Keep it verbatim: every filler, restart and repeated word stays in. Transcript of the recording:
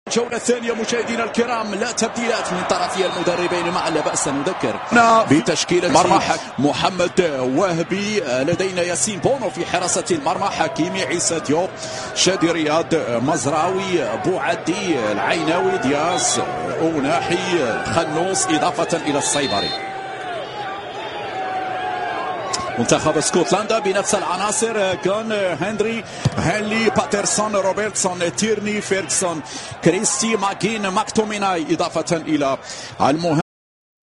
الجولة الثانية مشاهدينا الكرام، لا تبديلات من طرفي المدربين معا، لا بأس نذكر بتشكيلة مرمى محمد وهبي، لدينا ياسين بونو في حراسة المرمى، حكيمي، عيسى ديوب، شادي رياض، مزراوي، بوعدي، العيناوي، دياز، أوناحي، خنوس، إضافة إلى الصيبري. منتخب اسكتلندا بنفس العناصر: كون، هنري، هنلي، باترسون، روبرتسون، تيرني، فيرجسون، كريستي، ماكين، ماكتوميناي، إضافة إلى المهاجم